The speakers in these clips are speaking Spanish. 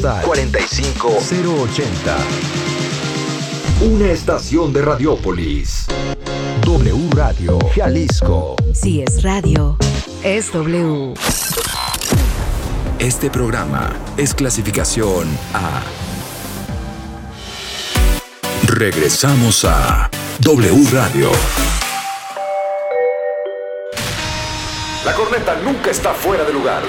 45080. Una estación de Radiópolis. W Radio Jalisco. Si es radio, es W. Este programa es clasificación A. Regresamos a W Radio. La corneta nunca está fuera de lugar.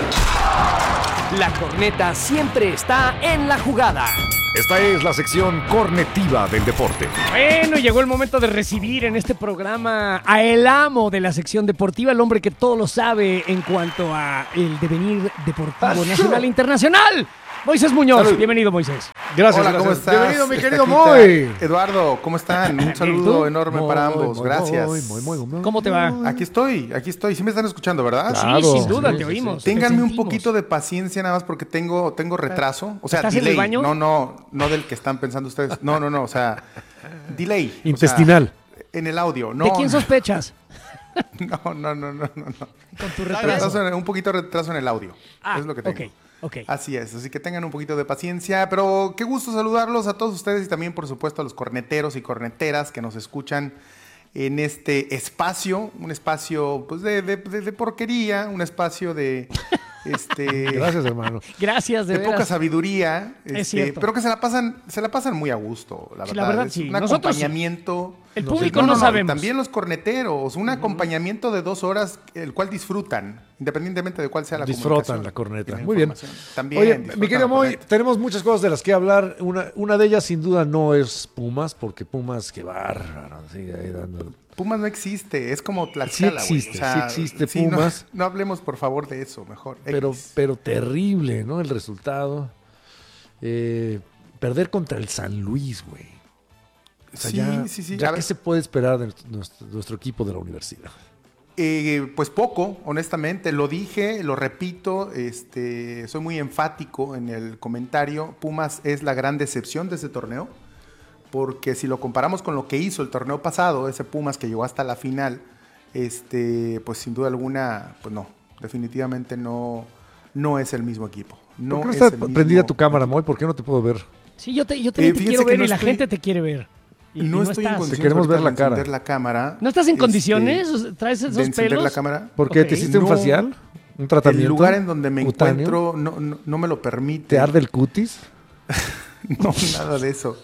La corneta siempre está en la jugada. Esta es la sección cornetiva del deporte. Bueno, llegó el momento de recibir en este programa a el amo de la sección deportiva, el hombre que todo lo sabe en cuanto a el devenir deportivo nacional e internacional. Moisés Muñoz, Salud. Bienvenido, Moisés. Gracias. Hola, gracias. ¿cómo estás? Bienvenido, mi querido Estajita. Moy. Eduardo, ¿cómo están? Un saludo enorme para ambos. Gracias. ¿Cómo te va? Aquí estoy. Sí me están escuchando, ¿verdad? Sí, Claro. sin duda, Sí, te sí, oímos. Ténganme te un sentimos. poquito de paciencia nada más porque tengo retraso. O sea, ¿Estás en el delay. baño? No del que están pensando ustedes. No. O sea, delay. O Intestinal. sea, en el audio. No, ¿De quién sospechas? No. Con tu retraso. Un poquito de retraso en el audio. Es lo que tengo. Ok. Así es, así que tengan un poquito de paciencia, pero qué gusto saludarlos a todos ustedes y también, por supuesto, a los corneteros y corneteras que nos escuchan en este espacio, un espacio pues de porquería, un espacio de Gracias, hermano. Gracias, de de poca veras. sabiduría, Es cierto. pero que se la pasan muy a gusto, la verdad. La verdad, es sí. un Nosotros sí. acompañamiento. El público no sabemos. También los corneteros, un acompañamiento de 2 horas, el cual disfrutan, independientemente de cuál sea la Disfrutan la corneta. Muy bien. También Oye, disfrutan mi querido la Moy, corneta. tenemos muchas cosas de las que hablar. Una de ellas, sin duda, no es Pumas, porque Pumas, qué bárbaro. Sigue ahí dando. Pumas no existe, es como Tlaxcala, Sí existe, güey. sí existe Pumas. No hablemos, por favor, de eso, mejor. Pero terrible, ¿no? El resultado. Perder contra el San Luis, güey. O sea, sí. ya A ¿qué ver, se puede esperar de nuestro equipo de la universidad? pues poco, honestamente. Lo dije, lo repito, soy muy enfático en el comentario. Pumas es la gran decepción de ese torneo, porque si lo comparamos con lo que hizo el torneo pasado, ese Pumas que llegó hasta la final, pues sin duda alguna, pues no, definitivamente no es el mismo equipo. No ¿Por qué no es está el mismo prendida tu cámara, Moy? ¿Por qué no te puedo ver? Sí, yo también te fíjense quiero que ver no y la estoy- gente te quiere ver. Y No estoy en estás. condiciones Te queremos ahorita ver la de cara. encender la cámara. ¿No estás en condiciones? ¿Traes de esos encender pelos? la cámara. ¿Por qué? Ok. ¿Te hiciste un No. facial? ¿Un tratamiento? El lugar en donde me cutáneo? encuentro no me lo permite. ¿Te arde el cutis? No, nada de eso.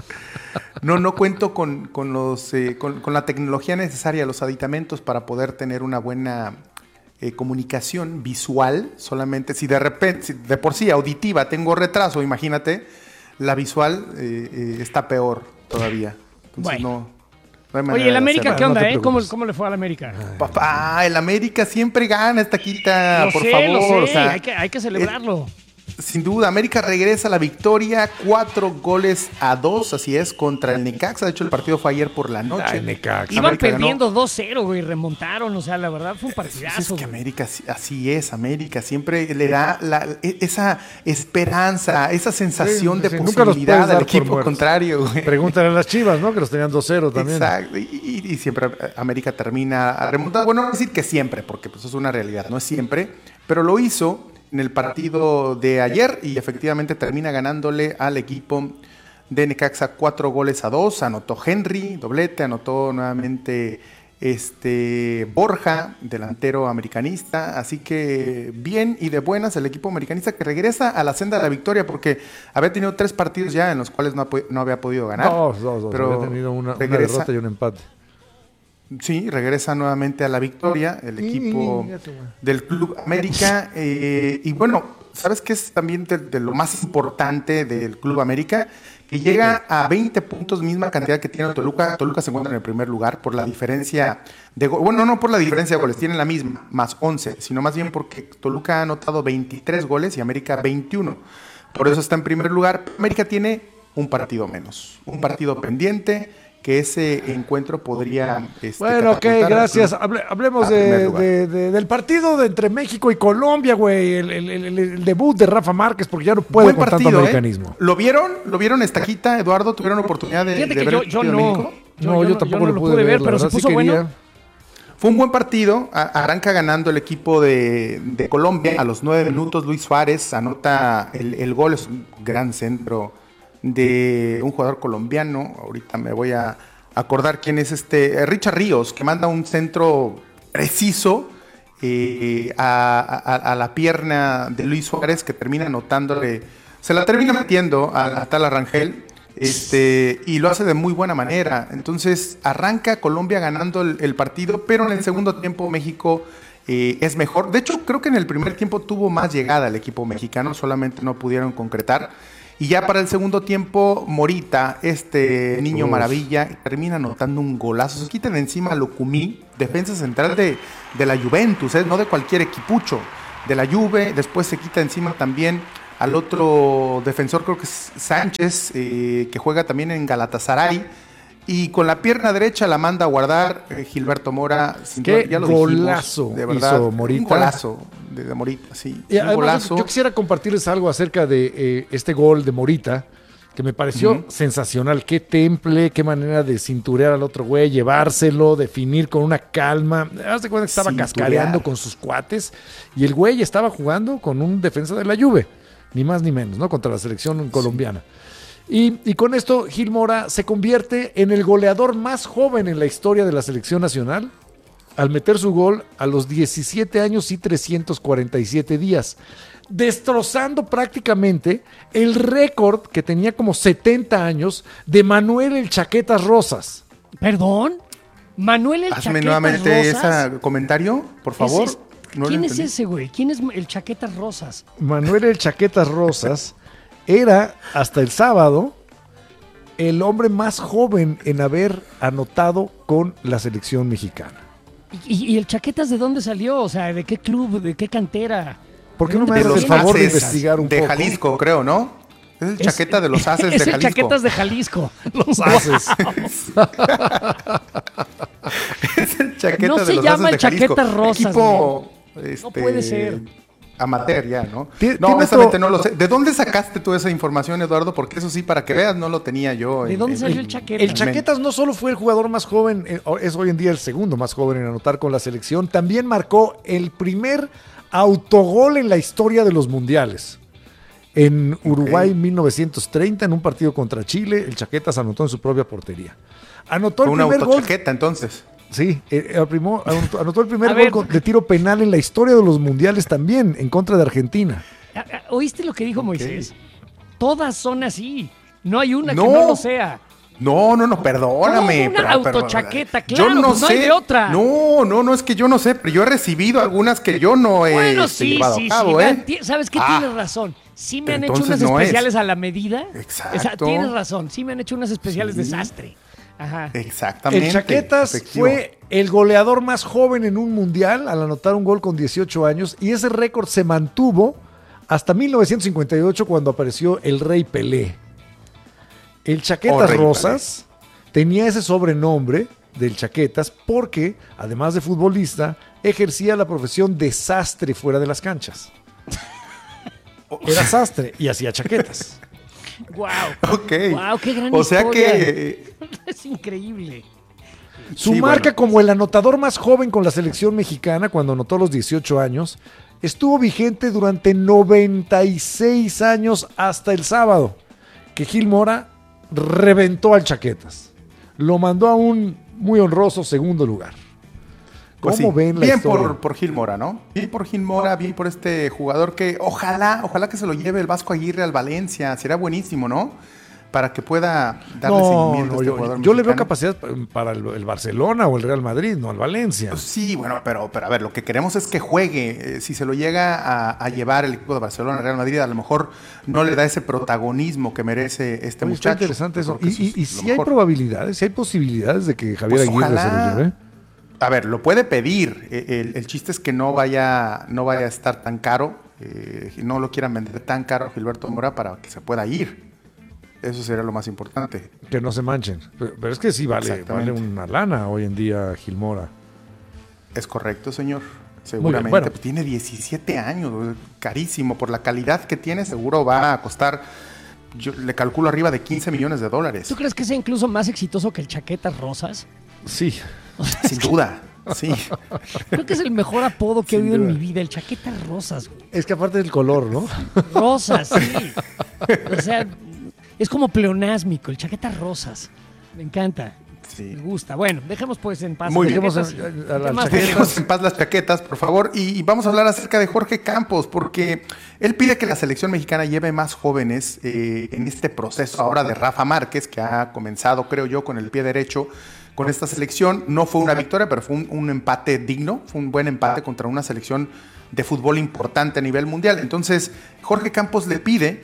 No cuento con la tecnología necesaria, los aditamentos para poder tener una buena comunicación visual. Solamente si de repente, si de por sí auditiva tengo retraso, imagínate, la visual está peor todavía. Entonces Bueno. no hay manera Oye, ¿el de América hacerlo. qué onda, no te eh? ¿Cómo, preocupes. ¿Cómo le fue al América? Papá, el América siempre gana esta quita, Lo por sé, favor. lo sé. O sea, Hay que celebrarlo. sin duda, América regresa a la victoria, 4-2, así es, contra el Necaxa. De hecho, el partido fue ayer por la noche. Ay, Necaxa. Iban América perdiendo 2-0, güey, remontaron, o sea, la verdad fue un Pues partidazo. es que güey. América, así es, América siempre le da esa esperanza, esa sensación Sí, de sí, nunca los posibilidad puedes dar al por equipo muertos. contrario, güey. Pregúntale a las Chivas, ¿no? Que los tenían 2-0 también. Exacto, y siempre América termina remontando. Bueno, no decir que siempre, porque pues es una realidad, no es siempre, pero lo hizo en el partido de ayer y efectivamente termina ganándole al equipo de Necaxa 4-2. Anotó Henry, doblete, anotó nuevamente Borja, delantero americanista. Así que bien y de buenas el equipo americanista que regresa a la senda de la victoria, porque había tenido 3 partidos ya en los cuales no había podido ganar. Dos. Pero Había tenido una regresa- derrota y un empate. Sí, regresa nuevamente a la victoria el equipo del Club América. Y bueno, ¿sabes qué es también de lo más importante del Club América? Que llega a 20 puntos, misma cantidad que tiene Toluca. Toluca se encuentra en el primer lugar por la diferencia de goles. Bueno, no por la diferencia de goles, tienen la misma, más 11, sino más bien porque Toluca ha anotado 23 goles y América 21. Por eso está en primer lugar. América tiene un partido menos, un partido pendiente, que ese encuentro podría Bueno, ok, catapultar al gracias. club Hablemos a primer lugar. del partido entre México y Colombia, güey. El debut de Rafa Márquez, porque ya no puede Buen con tanto partido, americanismo. ¿Lo vieron? ¿Lo vieron Estaquita, Eduardo? ¿Tuvieron oportunidad de Fíjate que ver el yo partido de no. México? No, yo tampoco lo pude ver, pero la se verdad, sí puso quería. bueno. fue un buen partido. Arranca ganando el equipo de Colombia. A los 9 minutos, Luis Suárez anota el gol. Es un gran centro de un jugador colombiano. Ahorita me voy a acordar quién es Richard Ríos, que manda un centro preciso a la pierna de Luis Suárez, que termina anotándole, se la termina metiendo a tal Rangel, y lo hace de muy buena manera. Entonces arranca Colombia ganando el partido, pero en el segundo tiempo México es mejor. De hecho, creo que en el primer tiempo tuvo más llegada el equipo mexicano, solamente no pudieron concretar. Y ya para el segundo tiempo, Morita, niño maravilla, termina anotando un golazo. Se quita de encima a Locumí, defensa central de la Juventus, no de cualquier equipucho, de la Juve. Después se quita encima también al otro defensor, creo que es Sánchez, que juega también en Galatasaray. Y con la pierna derecha la manda a guardar Gilberto Mora. Qué golazo de verdad, hizo Morita. Un golazo de Morita, sí. Y un además, golazo. yo quisiera compartirles algo acerca de este gol de Morita, que me pareció sensacional. Qué temple, qué manera de cinturear al otro güey, llevárselo, definir con una calma. Haz de cuenta que estaba cascareando con sus cuates y el güey estaba jugando con un defensa de la Juve, ni más ni menos, ¿no? Contra la selección colombiana. Y con esto Gil Mora se convierte en el goleador más joven en la historia de la selección nacional al meter su gol a los 17 años y 347 días, destrozando prácticamente el récord que tenía como 70 años de Manuel el Chaquetas Rosas. ¿Perdón? ¿Manuel el Hazme Chaquetas nuevamente Rosas? ese comentario, por favor. ¿Quién es ese, güey? ¿Quién es el Chaquetas Rosas? Manuel el Chaquetas Rosas era, hasta el sábado, el hombre más joven en haber anotado con la selección mexicana. ¿Y el Chaquetas de dónde salió? O sea, ¿de qué club? ¿De qué cantera? ¿Por qué no me De haces los el favor de Aces investigar un de poco? Jalisco, creo, ¿no? Es el Chaqueta de los Aces de Es el Jalisco. Chaquetas de Jalisco. Los haces. Es el Chaqueta No de se los llama Aces de el Jalisco. Chaquetas Rosas, Equipo, No puede ser. Amateur ya, ¿no? Tiene No, honestamente otro- no lo sé. ¿De dónde sacaste tú esa información, Eduardo? Porque eso sí, para que veas, no lo tenía yo. ¿De dónde salió el Chaquetas? El Chaquetas no solo fue el jugador más joven, es hoy en día el segundo más joven en anotar con la selección, también marcó el primer autogol en la historia de los mundiales. En Uruguay 1930, en un partido contra Chile, el Chaquetas anotó en su propia portería. Anotó Fue el una primer gol. autochaqueta, entonces. Sí, anotó el primer A gol ver. de tiro penal en la historia de los mundiales también, en contra de Argentina. ¿Oíste lo que dijo Moisés? Todas son así. No hay una No. que no lo sea. No, perdóname. ¿Cómo una autochaqueta? yo Claro, no pues no sé. hay de otra. No, es que yo no sé, pero yo he recibido algunas que yo no he Bueno, sí, llevado sí, a cabo, sí. ¿eh? ¿Sabes qué? Ah. Tienes razón. Sí me Pero han hecho entonces unas no es. especiales a la medida. Exacto. O sea, tienes razón. Sí me han hecho unas especiales desastre. Ajá. Exactamente. El Chaquetas efectivo. fue el goleador más joven en un mundial al anotar un gol con 18 años y ese récord se mantuvo hasta 1958 cuando apareció el Rey Pelé. El Chaquetas Rey Rosas tenía ese sobrenombre del Chaquetas porque, además de futbolista, ejercía la profesión de sastre fuera de las canchas. Era sastre y hacía chaquetas. Wow. Ok. Wow, qué gran O sea historia. que Es increíble. Su Sí, marca bueno. como el anotador más joven con la selección mexicana cuando anotó a los 18 años estuvo vigente durante 96 años hasta el sábado, que Gil Mora reventó al Chaquetas. Lo mandó a un muy honroso segundo lugar. ¿Cómo pues sí, ven la bien historia? por Gil Mora, ¿no? Bien por Gil Mora, bien por este jugador que ojalá que se lo lleve el Vasco Aguirre al Valencia. Será buenísimo, ¿no? Para que pueda darle seguimiento a este jugador yo le veo mexicano. capacidad para el Barcelona o el Real Madrid, no al Valencia. Pues sí, bueno, pero a ver, lo que queremos es que juegue. Si se lo llega a llevar el equipo de Barcelona, Real Madrid, a lo mejor no le da ese protagonismo que merece este Oye, está muchacho. interesante Yo eso. creo que Y es lo si hay mejor. probabilidades, si hay posibilidades de que Javier Pues Aguirre se ojalá. lo lleve. A ver, lo puede pedir. El chiste es que no vaya a estar tan caro. No lo quieran vender tan caro a Gilberto Mora para que se pueda ir. Eso sería lo más importante. Que no se manchen. Pero es que sí vale Exactamente. una lana hoy en día Gil Mora. Es correcto, señor. Seguramente. bueno. Pues tiene 17 años. Carísimo. Por la calidad que tiene, seguro va a costar, yo le calculo arriba de $15 millones. ¿Tú crees que sea incluso más exitoso que el Chaquetas Rosas? Sí. Sin duda. Sí. Creo que es el mejor apodo que he oído en mi vida, el Chaquetas Rosas. Güey. Es que aparte del color, ¿no? Rosas, sí. O sea, es como pleonásmico, el Chaquetas Rosas. Me encanta. Sí. Me gusta. Bueno, dejemos pues en paz. Muy bien. Chaquetas. A las ¿Qué más chaquetas. Dejemos en paz las chaquetas, por favor. Y vamos a hablar acerca de Jorge Campos, porque él pide que la selección mexicana lleve más jóvenes en este proceso ahora de Rafa Márquez, que ha comenzado, creo yo, con el pie derecho con esta selección. No fue una victoria, pero fue un empate digno, fue un buen empate contra una selección de fútbol importante a nivel mundial. Entonces, Jorge Campos le pide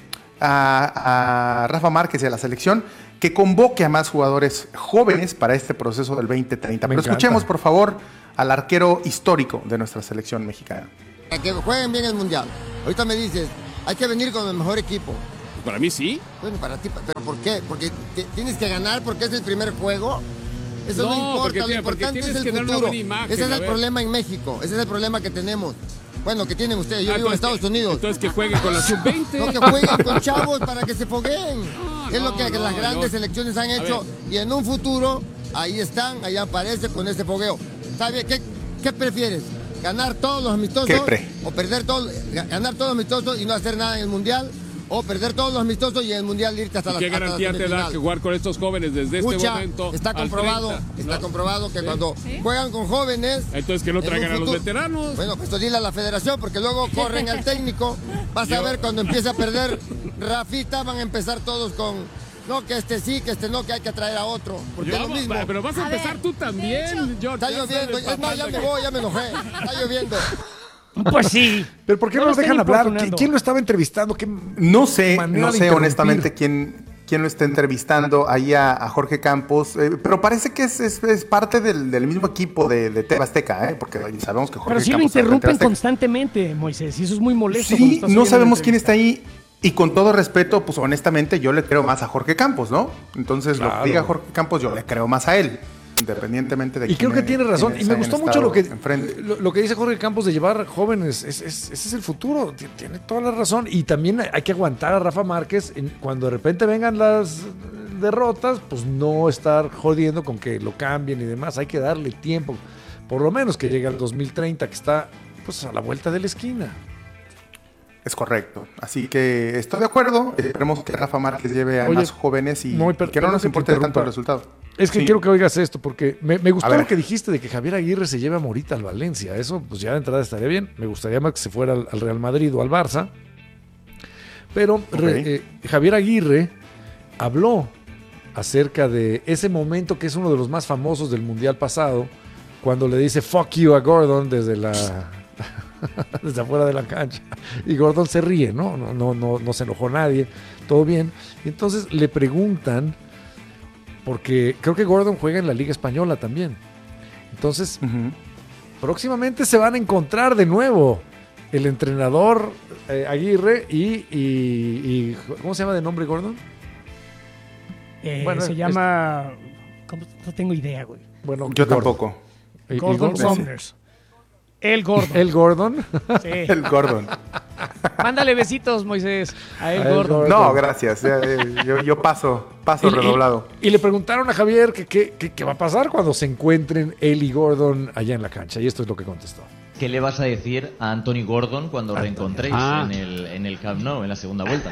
a Rafa Márquez y a la selección que convoque a más jugadores jóvenes para este proceso del 2030. Pero escuchemos, por favor, al arquero histórico de nuestra selección mexicana. Para que jueguen bien el Mundial. Ahorita me dices, hay que venir con el mejor equipo. Para mí sí. Bueno, para ti, ¿pero por qué? Porque tienes que ganar porque es el primer juego. Eso no importa, lo importante es el futuro. Ese es el problema en México, ese es el problema que tenemos. Bueno, que tienen ustedes, yo vivo en Estados Unidos. Entonces que jueguen con la sub-20. No, que jueguen con chavos para que se fogueen. Es lo que las grandes selecciones han hecho. Y en un futuro, ahí están, ahí aparece con ese fogueo. ¿Sabes qué prefieres? ¿Ganar todos los amistosos? ¿O perder todos? ¿Ganar todos los amistosos y no hacer nada en el Mundial? ¿O perder todos los amistosos y en el Mundial irte hasta la ¿Qué garantía te da que jugar con estos jóvenes desde este momento? Está comprobado que cuando juegan con jóvenes... Entonces que no traigan a los veteranos. Bueno, pues dile a la federación, porque luego corren al técnico. Vas a ver cuando empiece a perder Rafita, van a empezar todos con... No, que este sí, que este no, que hay que traer a otro. Porque es lo mismo. Pero vas a empezar tú también, George. Está lloviendo. Es más, ya me voy, ya me enojé. Está lloviendo. Pues sí. Pero ¿por qué no nos dejan hablar? ¿Quién lo estaba entrevistando? No sé honestamente quién lo está entrevistando ahí a Jorge Campos, pero parece que es parte del mismo equipo de TV Azteca, porque sabemos que Jorge Campos... Pero sí lo interrumpen constantemente, Moisés, y eso es muy molesto. Sí, no sabemos quién está ahí. Y con todo respeto, pues honestamente yo le creo más a Jorge Campos, ¿no? Entonces, lo que diga Jorge Campos, yo le creo más a él, independientemente de quién. Y creo que tiene razón. Y me gustó mucho lo que dice Jorge Campos de llevar jóvenes. Ese es el futuro. Tiene toda la razón. Y también hay que aguantar a Rafa Márquez. Cuando de repente vengan las derrotas, pues no estar jodiendo con que lo cambien y demás. Hay que darle tiempo. Por lo menos que llegue al 2030, que está pues a la vuelta de la esquina. Es correcto. Así que estoy de acuerdo. Esperemos que Rafa Márquez lleve a más jóvenes y que no nos importe tanto el resultado. Es que quiero que oigas esto, porque me gustó lo que dijiste de que Javier Aguirre se lleve a Morita al Valencia. Eso, pues ya de entrada estaría bien. Me gustaría más que se fuera al Real Madrid o al Barça. Pero Javier Aguirre habló acerca de ese momento que es uno de los más famosos del Mundial pasado, cuando le dice fuck you a Gordon desde afuera de la cancha. Y Gordon se ríe, no se enojó nadie, todo bien. Y entonces le preguntan, porque creo que Gordon juega en la Liga Española también. Entonces, próximamente se van a encontrar de nuevo el entrenador Aguirre y ¿cómo se llama de nombre Gordon? Se llama... No tengo idea, güey. Bueno, yo tampoco. Gordon Somers. El Gordon. ¿El Gordon? Sí. El Gordon. Mándale besitos, Moisés, a El Gordon. No, gracias. Yo paso redoblado. Y le preguntaron a Javier qué va a pasar cuando se encuentren él y Gordon allá en la cancha. Y esto es lo que contestó. ¿Qué le vas a decir a Anthony Gordon cuando reencontréis en el Camp Nou, en la segunda vuelta?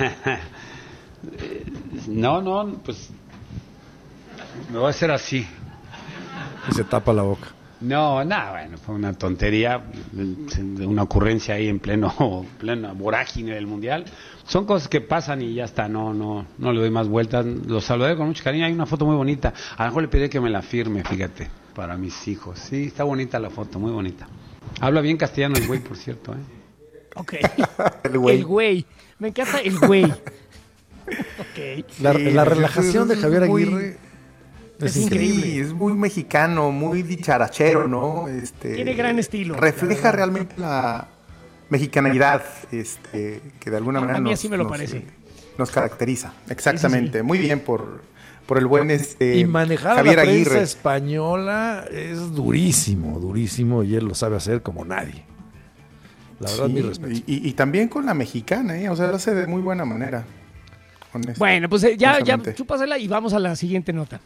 Pues me voy a hacer así. Y se tapa la boca. Bueno, fue una tontería, una ocurrencia ahí en plena vorágine del Mundial. Son cosas que pasan y ya está, no le doy más vueltas. Los saludaré con mucho cariño, hay una foto muy bonita. A lo mejor le pediré que me la firme, fíjate, para mis hijos. Sí, está bonita la foto, muy bonita. Habla bien castellano el güey, por cierto, Ok. El güey. Me encanta el güey. Ok. La relajación de Javier Aguirre... Es increíble. Sí, es muy mexicano, muy dicharachero, ¿no? Tiene gran estilo. Refleja realmente la mexicanidad, que de alguna manera nos caracteriza. Exactamente. Sí. Muy bien por el buen y manejar Javier la Aguirre. Prensa española es durísimo, y él lo sabe hacer como nadie. La verdad, mi respeto. Y también con la mexicana, o sea, lo hace de muy buena manera. Bueno, pues ya chúpasela y vamos a la siguiente nota.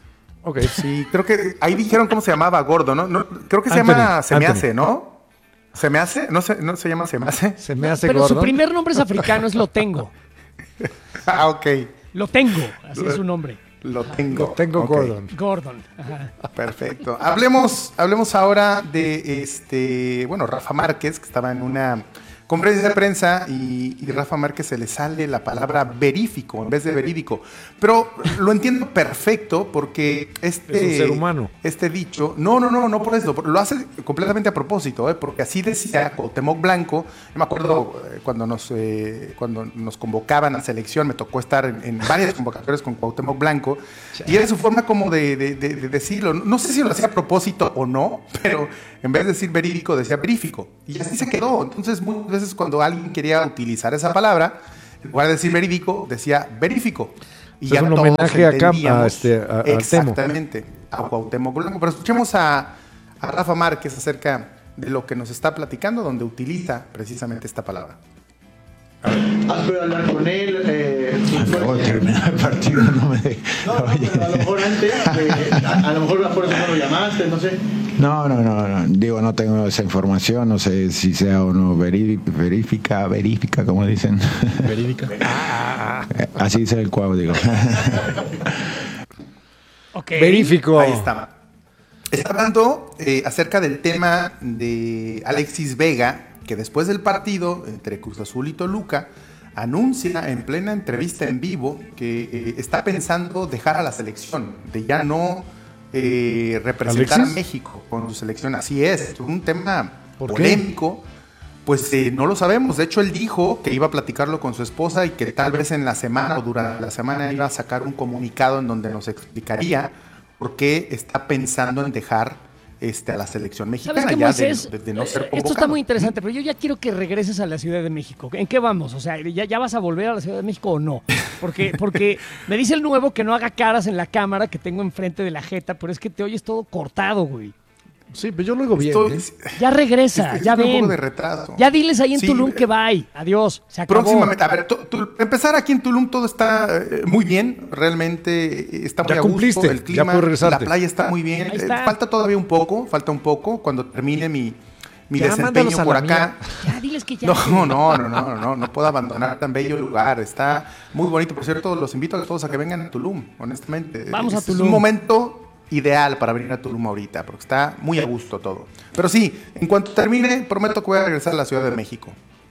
Ok. Sí, creo que ahí dijeron cómo se llamaba Gordo, ¿no? Creo que se llama Se me hace, ¿no? ¿Se me hace? ¿No se llama Se me hace? Se me hace Pero Gordon. su primer nombre es africano, es Lo Tengo. Ah, ok. Lo Tengo, así es su nombre. Lo tengo. Lo tengo Ok. Gordon. Gordon. Ajá. Perfecto. Hablemos ahora de Rafa Márquez, que estaba en una conferencia de prensa y Rafa Márquez se le sale la palabra verífico en vez de verídico. Pero lo entiendo perfecto porque Es un ser humano. este dicho, no por eso, lo hace completamente a propósito, porque así decía Cuauhtémoc Blanco. Yo me acuerdo cuando nos convocaban a selección, me tocó estar en varias convocatorias con Cuauhtémoc Blanco, y era su forma como de decirlo. No sé si lo hacía a propósito o no, pero en vez de decir verídico, decía verífico. Y así se quedó. Entonces, muchas veces cuando alguien quería utilizar esa palabra, en lugar de decir verídico, decía verífico. Y Es un todos homenaje a entendíamos Temo. exactamente, a Cuauhtémoc Blanco. Pero escuchemos a Rafa Márquez acerca de lo que nos está platicando, donde utiliza precisamente esta palabra. ¿Has podido hablar con él? Acabo de terminar el partido, no me de... No, pero a lo mejor antes, a lo mejor por eso no lo llamaste, no sé. No. Digo, no tengo esa información, no sé si sea o no verifica, como dicen. Verídica. Así dice el Cuau, digo. Okay. Verífico. Ahí está. Está hablando acerca del tema de Alexis Vega, que después del partido entre Cruz Azul y Toluca, anuncia en plena entrevista en vivo que está pensando dejar a la selección, de ya no representar ¿Alexis? a México con su selección. Así es un tema ¿Por qué? polémico. Pues no lo sabemos. De hecho, él dijo que iba a platicarlo con su esposa y que tal vez en la semana o durante la semana iba a sacar un comunicado en donde nos explicaría por qué está pensando en dejar a la selección mexicana. ¿Sabes qué, ya Moisés? de no ser Esto está convocado. muy interesante, pero yo ya quiero que regreses a la Ciudad de México. ¿En qué vamos? O sea, ¿ya vas a volver a la Ciudad de México o no? Porque me dice el nuevo que no haga caras en la cámara que tengo enfrente de la jeta, pero es que te oyes todo cortado, güey. Sí, pero yo lo digo bien. Ya regresa, ya un ven. poco de retraso. Ya diles ahí en Sí, Tulum que bye. Adiós, se acabó. Próximamente, a ver, empezar aquí en Tulum todo está muy bien, realmente está muy Ya a gusto, cumpliste, el ya clima, puedes regresarte. la playa está muy bien. Ahí está. Falta todavía un poco, cuando termine mi Ya, desempeño mándalos a por la acá. Ya, diles que ya. No puedo abandonar tan bello lugar, está muy bonito. Por cierto, los invito a todos a que vengan a Tulum, honestamente. Vamos a Es Tulum. un momento ideal para venir a Tulum ahorita, porque está muy a gusto todo. Pero sí, en cuanto termine, prometo que voy a regresar a la Ciudad de México.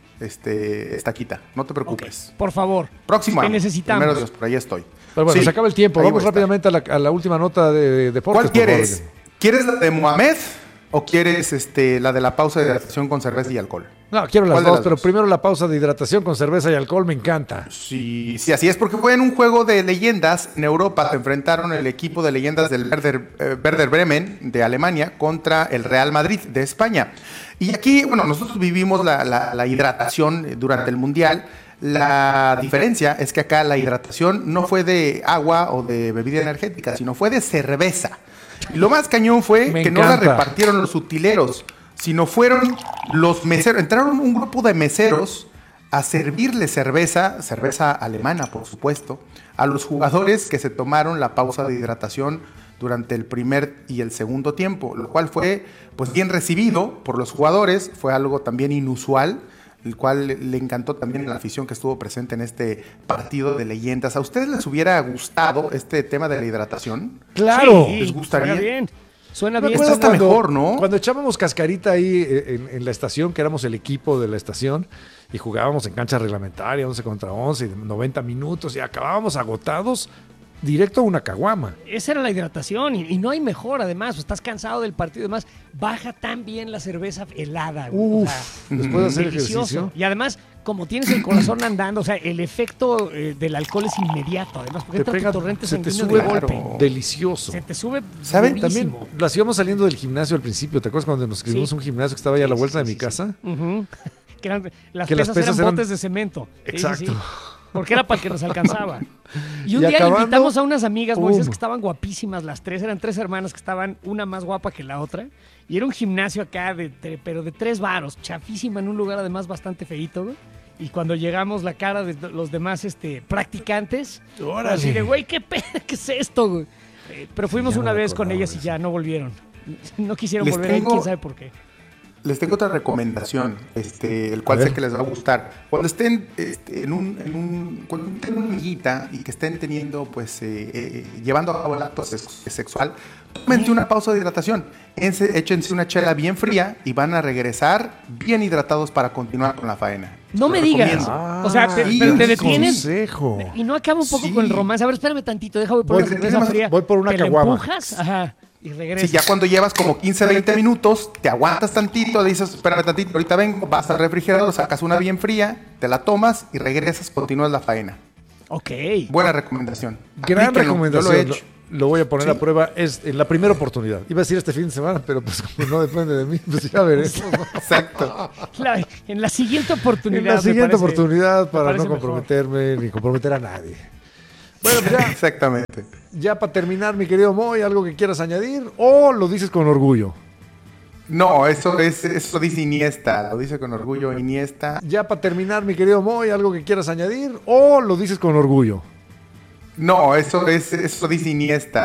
Estaquita, no te preocupes. Por favor. Próximo Te año. necesitamos. Primero Dios, por ahí estoy. Pero bueno, Sí, se acaba el tiempo. ahí Vamos voy a estar. rápidamente a la última nota de deportes. ¿Cuál por favor. quieres? ¿Quieres la de Mohamed o quieres la de la pausa de hidratación con cerveza y alcohol? No, quiero las ¿Cuál de dos, las pero dos? primero la pausa de hidratación con cerveza y alcohol, me encanta. Sí, así es, porque fue en un juego de leyendas en Europa. Se enfrentaron el equipo de leyendas del Werder Bremen de Alemania contra el Real Madrid de España. Y aquí, bueno, nosotros vivimos la hidratación durante el Mundial. La diferencia es que acá la hidratación no fue de agua o de bebida energética, sino fue de cerveza. Y lo más cañón fue Me que no la encanta. repartieron los utileros, sino fueron los meseros. Entraron un grupo de meseros a servirle cerveza alemana, por supuesto, a los jugadores que se tomaron la pausa de hidratación durante el primer y el segundo tiempo, lo cual fue pues bien recibido por los jugadores, fue algo también inusual, el cual le encantó también a la afición que estuvo presente en este partido de leyendas. ¿A ustedes les hubiera gustado este tema de la hidratación? ¡Claro! ¿Les gustaría? Suena bien. Suena Me bien. acuerdo está mejor, ¿no? Cuando echábamos cascarita ahí en la estación, que éramos el equipo de la estación, y jugábamos en cancha reglamentaria, 11 contra 11, 90 minutos, y acabábamos agotados, directo a una caguama. Esa era la hidratación y no hay mejor, además. Estás cansado del partido y demás. Baja tan bien la cerveza helada. Güey. Uf, después de hacer delicioso. ejercicio. Y además, como tienes el corazón andando, o sea, el efecto del alcohol es inmediato. Además, porque Te entra tu pega, torrente se te sanguíneo sube de golpe. delicioso. Se te sube ¿Saben? También durísimo. las íbamos saliendo del gimnasio al principio. ¿Te acuerdas cuando nos inscribimos a un gimnasio que estaba allá a la vuelta de mi casa? Ujú. Que las Que las pesas pesas eran eran- botes de cemento. Sí, Exacto. Porque era para el que nos alcanzaba. Y un Y día acabando, invitamos a unas amigas, ¡pum! Moisés, que estaban guapísimas las tres. Eran tres hermanas que estaban una más guapa que la otra. Y era un gimnasio acá, pero de 3 varos. Chafísima en un lugar además bastante feíto, güey. Y cuando llegamos, la cara de los demás practicantes. Órale. Así de, güey, ¿qué es esto, güey? Pero fuimos Ya no una me vez con acordaba ellas de y ya no volvieron. No quisieron Les volver ahí, tengo- quién sabe por qué. Les tengo otra recomendación, el cual sé que les va a gustar. Cuando estén cuando estén en una amiguita y que estén teniendo, pues, llevando a cabo el acto sexual, tómense una pausa de hidratación. Échense una chela bien fría y van a regresar bien hidratados para continuar con la faena. No Lo me digas. recomiendo. O sea, Sí, pero te es detienes consejo. y no acaba un poco Sí. con el romance. A ver, espérame tantito, déjame por Voy- la cerveza fría. voy por una Te la caguama. empujas, ajá, y regresas. Sí, ya cuando llevas como 15, 20 minutos, te aguantas tantito, dices, espérame tantito, ahorita vengo, vas al refrigerador, sacas una bien fría, te la tomas y regresas, continúas la faena. Ok. Buena recomendación. Gran Aplíquenlo, recomendación. Yo lo he hecho. Lo voy a poner Sí. a prueba es en la primera oportunidad. Iba a decir este fin de semana, pero pues como no depende de mí, pues ya veremos. Exacto. En la siguiente oportunidad. En la me siguiente parece- oportunidad me para parece no mejor. comprometerme ni comprometer a nadie. Bueno, pues ya, Exactamente. ya para terminar, mi querido Moy, ¿algo que quieras añadir o lo dices con orgullo? No, eso dice Iniesta, lo dice con orgullo Iniesta. Ya para terminar, mi querido Moy, ¿algo que quieras añadir o lo dices con orgullo? No, eso dice Iniesta.